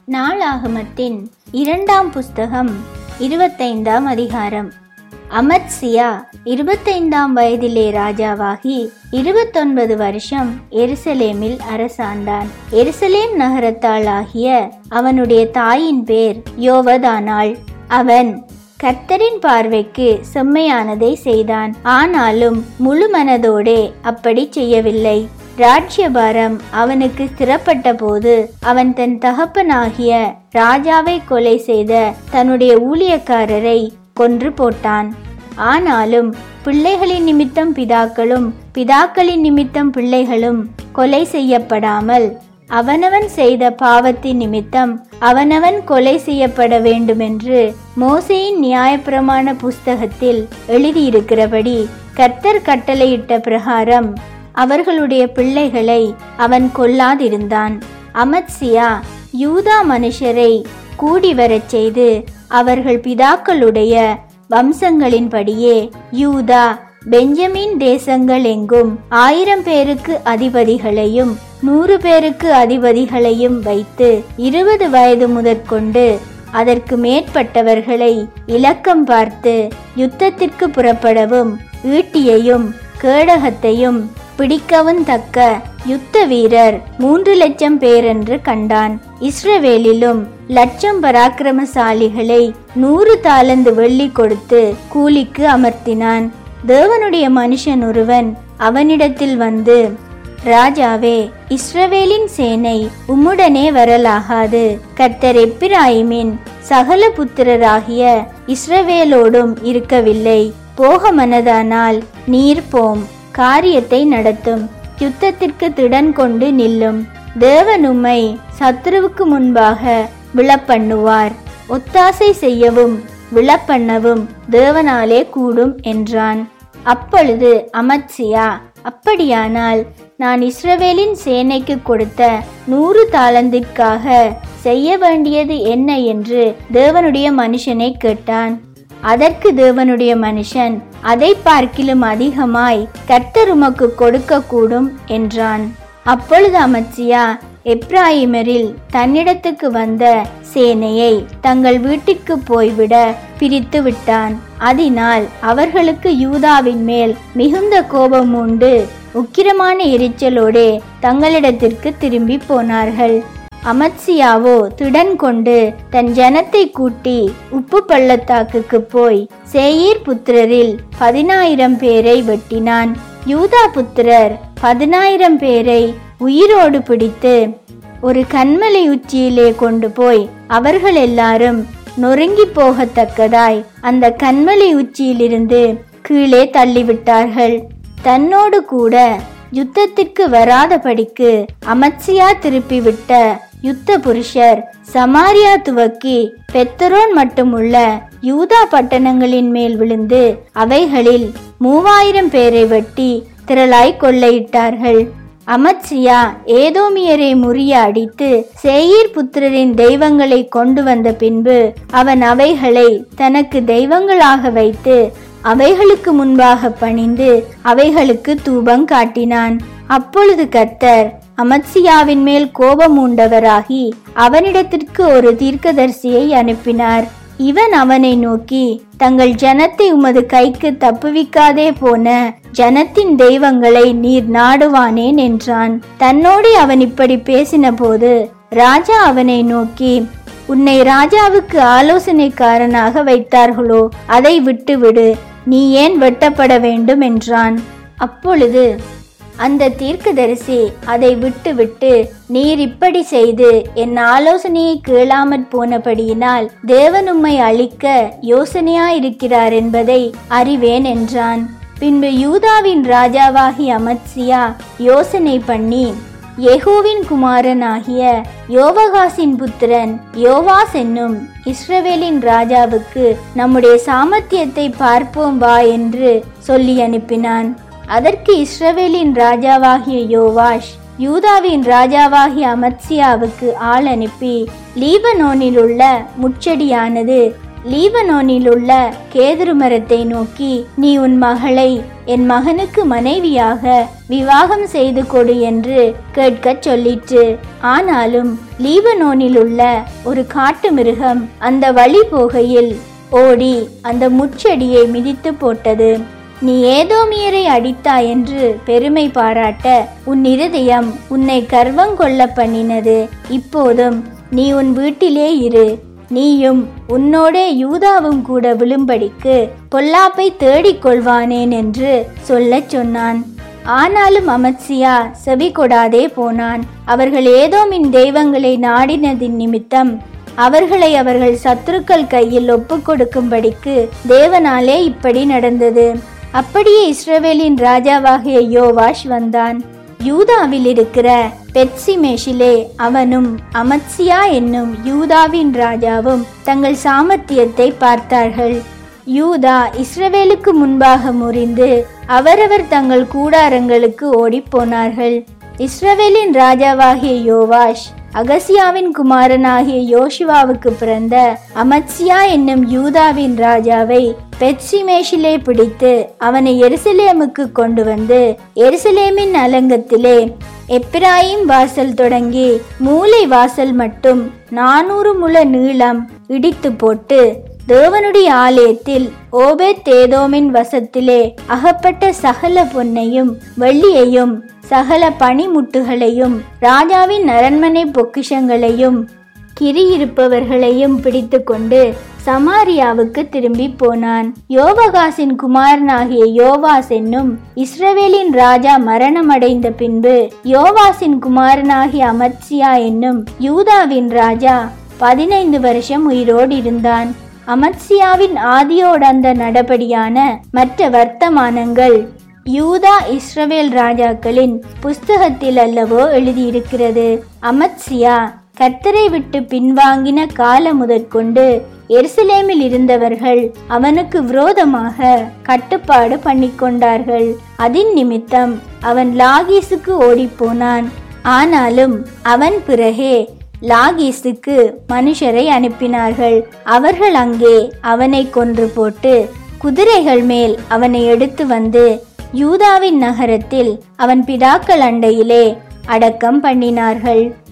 நாளாகமத்தின் 2ஆம் புஸ்தகம் 25ஆம் அதிகாரம். அமத்சியா 25ஆம் வயதிலே ராஜாவாகி 29 வருஷம் எருசலேமில் அரசாண்டான். எருசலேம் நகரத்தாளாகிய அவனுடைய தாயின் பேர் யோவதானாள். அவன் கர்த்தரின் பார்வைக்கு செம்மையானதை செய்தான். ஆனாலும் முழு மனதோடே அப்படி செய்யவில்லை. ராஜ்யபாரம் அவனுக்கு ஸ்திரப்பட்ட போது அவன் தன் தகப்பனாகிய ராஜாவை கொலை செய்த தன்னுடைய ஊழியக்காரரை கொன்று போட்டான். ஆனாலும் பிள்ளைகளின் நிமித்தம் பிதாக்களும் பிதாக்களின் நிமித்தம் பிள்ளைகளும் கொலை செய்யப்படாமல் அவனவன் செய்த பாவத்தின் நிமித்தம் அவனவன் கொலை செய்யப்பட வேண்டுமென்று மோசேயின் நியாயப்பிரமாண புஸ்தகத்தில் எழுதியிருக்கிறபடி கர்த்தர் கட்டளையிட்ட பிரகாரம் அவர்களுடைய பிள்ளைகளை அவன் கொல்லாதிருந்தான். அமத்சியா யூதா மனுஷரை கூடி வரச் செய்து அவர்கள் பிதாக்களுடைய வம்சங்களின்படியே யூதா பெஞ்சமின் தேசங்கள் எங்கும் 1000 பேருக்கு அதிபதிகளையும் 100 பேருக்கு அதிபதிகளையும் வைத்து 20 வயது முதற்கொண்டு அதற்கு மேற்பட்டவர்களை இலக்கம் பார்த்து யுத்தத்திற்கு புறப்படவும் ஈட்டியையும் கேடகத்தையும் பிடிக்கவும் தக்க யுத்த வீரர் 3,00,000 பேரென்று கண்டான். இஸ்ரவேலிலும் 1,00,000 பராக்கிரமசாலிகளை 100 தாலந்து வெள்ளி கொடுத்து கூலிக்கு அமர்த்தினான். தேவனுடைய மனுஷன் ஒருவன் அவனிடத்தில் வந்து, ராஜாவே, இஸ்ரவேலின் சேனை உம்முடனே வரலாகாது. கர்த்தர் எப்பிராயிமின் சகல புத்திரராகிய இஸ்ரவேலோடும் இருக்கவில்லை. போக மனதானால் நீர் போம், காரியத்தை நடத்தும், யுத்தத்திற்கு திடன் கொண்டு நில்லும். தேவன் உம்மை சத்துருவுக்கு முன்பாக விழப்பண்ணுவார். ஒத்தாசை செய்யவும் விழப்பண்ணவும் தேவனாலே கூடும் என்றான். அப்பொழுது அமத்சியா, அப்படியானால் நான் இஸ்ரவேலின் சேனைக்கு கொடுத்த 100 தாலந்திற்காக செய்ய வேண்டியது என்ன என்று தேவனுடைய மனுஷனை கேட்டான். அதற்கு தேவனுடைய மனுஷன், அதை பார்க்கிலும் அதிகமாய் கர்த்தர் உமக்கு கொடுக்க கூடும் என்றான். அப்பொழுது அமத்சியா எப்ராயிமரில் தன்னிடத்துக்கு வந்த சேனையை தங்கள் வீட்டிற்கு போய்விட பிரித்து விட்டான். அதனால் அவர்களுக்கு யூதாவின் மேல் மிகுந்த கோபம் உண்டு உக்கிரமான எரிச்சலோடே தங்களிடத்திற்கு திரும்பி போனார்கள். அமத்சியாவோ திடன் கொண்டு தன் ஜனத்தை கூட்டி உப்பு பள்ளத்தாக்குக்கு போய் சேயீர் புத்திரரில் 10,000 பேரை வெட்டினான். யூதா புத்திரர் 10,000 பேரை உயிரோடு பிடித்து ஒரு கன்மலை உச்சியிலே கொண்டு போய் அவர்கள் எல்லாரும் நொறுங்கி போகத்தக்கதாய் அந்த கன்மலை உச்சியிலிருந்து கீழே தள்ளிவிட்டார்கள். தன்னோடு கூட யுத்தத்திற்கு வராதபடிக்கு அமத்சியா திருப்பிவிட்ட யுத்த புருஷர் சமாரியா துவக்கி பெத்தரோன் மட்டுமுள்ள யூதா பட்டணங்களின் மேல் விழுந்து அவைகளில் 3,000 பேரை வெட்டி திரளாய் கொள்ளையிட்டார்கள். அமத்சியா ஏதோமியரை முறிய அடித்து சேயீர் புத்திரரின் தெய்வங்களை கொண்டு வந்த பின்பு அவன் அவைகளை தனக்கு தெய்வங்களாக வைத்து அவைகளுக்கு முன்பாக பணிந்து அவைகளுக்கு தூபம் காட்டினான். அப்பொழுது கர்த்தர் அமத்சியாவின் மேல் கோபம் உண்டவராகி அவனிடத்திற்கு ஒரு தீர்க்கதரிசியை அனுப்பினார். இவன் அவனை நோக்கி, தங்கள் ஜனத்தை உமது கைக்கு தப்புவிக்காதே போன ஜனத்தின் தெய்வங்களை நீர் நாடுவானேன் என்றான். தன்னோடு அவன் இப்படி பேசின போது ராஜா அவனை நோக்கி, உன்னை ராஜாவுக்கு ஆலோசனைக்காரனாக வைத்தார்களோ, அதை விட்டுவிடு, நீ ஏன் வெட்டப்பட வேண்டும் என்றான். அப்பொழுது அந்த தீர்க்கதரிசி அதை விட்டுவிட்டு, நீர் இப்படி செய்து என் ஆலோசனையை கேளாமற் போனபடியினால் தேவன் உம்மை அழிக்க யோசனையாயிருக்கிறார் என்பதை அறிவேன் என்றான். பின்பு யூதாவின் ராஜாவாகிய அமத்சியா யோசனை பண்ணி யெகூவின் குமாரனாகிய யோவகாசின் புத்திரன் யோவாஸ் என்னும் இஸ்ரவேலின் ராஜாவுக்கு நம்முடைய சாமர்த்தியத்தை பார்ப்போம் வா என்று சொல்லி அனுப்பினான். அதற்கு இஸ்ரவேலின் ராஜாவாகிய யோவாஷ் யூதாவின் ராஜாவாகிய அமத்சியாவுக்கு ஆள் அனுப்பி, லீபனோனில் உள்ள முட்செடியானது லீபனோனில் உள்ள கேதுரு மரத்தை நோக்கி, நீ உன் மகளை என் மகனுக்கு மனைவியாக விவாகம் செய்து கொடு என்று கேட்கச் சொல்லிற்று. ஆனாலும் லீபனோனில் உள்ள ஒரு காட்டு மிருகம் அந்த வழி போகையில் ஓடி அந்த முச்செடியை மிதித்து போட்டது. நீ ஏதோமியரை அடித்தாய் என்று பெருமை பாராட்ட உன் இருதயம் உன்னை கர்வங்கொள்ள பண்ணினது. இப்போதும் நீ உன் வீட்டிலே இரு, நீயும் உன்னோடே யூதாவும் கூட விழும்படிக்கு பொல்லாப்பை தேடிக்கொள்வானேன் என்று சொல்லச் சொன்னான். ஆனாலும் அமத்சியா செவி கொடாதே போனான். அவர்கள் ஏதோமின் தெய்வங்களை நாடினதின் நிமித்தம் அவர்களை அவர்கள் சத்துருக்கள் கையில் ஒப்பு கொடுக்கும்படிக்கு தேவனாலே இப்படி நடந்தது. அப்படியே இஸ்ரவேலின் ராஜாவாகிய யோவாஷ் வந்தான். யூதாவில் இருக்கிற பெத்சிமேஷிலே அவனும் அமத்சியா என்னும் யூதாவின் ராஜாவும் தங்கள் சாமர்த்தியத்தை பார்த்தார்கள். யூதா இஸ்ரவேலுக்கு முன்பாக முறிந்து அவரவர் தங்கள் கூடாரங்களுக்கு ஓடி போனார்கள். இஸ்ரவேலின் ராஜாவாகிய யோவாஷ் அகசியாவின் குமாரனாகிய யோசுவாவுக்கு பிறந்த அமத்சியா என்னும் யூதாவின் ராஜாவை பெத்சிமேஷிலே பிடித்து அவனை எருசலேமுக்கு கொண்டு வந்து எருசலேமின் அலங்கத்திலே எப்பிராயிம் வாசல் தொடங்கி மூலை வாசல் மட்டும் 400 முழ நீளம் இடித்து போட்டு தேவனுடைய ஆலயத்தில் ஓபேத் ஏதோமின் வசத்திலே அகப்பட்ட சகல பொன்னையும் வெள்ளியையும் சகல பனிமுட்டுகளையும் ராஜாவின் அரண்மனை பொக்கிஷங்களையும் கிரியிருப்பவர்களையும் பிடித்து கொண்டு சமாரியாவுக்கு திரும்பி போனான். யோவாகாசின் குமாரனாகிய யோவாஸ் என்னும் இஸ்ரவேலின் ராஜா மரணமடைந்த பின்பு யோவாசின் குமாரனாகிய அமத்சியா என்னும் யூதாவின் ராஜா 15 வருஷம் உயிரோடு இருந்தான். அமத்சியாவின் ஆதியோடந்த நடபடியான மற்ற வர்த்தமானங்கள் யூதா இஸ்ரவேல் ராஜாக்களின் புஸ்தகத்தில் அல்லவோ எழுதியிருக்கிறது. அமத்சியா கர்த்தரை விட்டு பின்வாங்கின காலம் முதற்கொண்டு எருசலேமில் இருந்தவர்கள் அவனுக்கு விரோதமாக கட்டுப்பாடு பண்ணிக்கொண்டார்கள். அதின் நிமித்தம் அவன் லாகீசுக்கு ஓடிப்போனான். ஆனாலும் அவன் பிறகே லாகீசுக்கு மனுஷரை அனுப்பினார்கள். அவர்கள் அங்கே அவனை கொன்று போட்டு குதிரைகள் மேல் அவனை எடுத்து வந்து யூதாவின் நகரத்தில் அவன் பிதாக்கள் அண்டையிலே அடக்கம் பண்ணினார்கள்.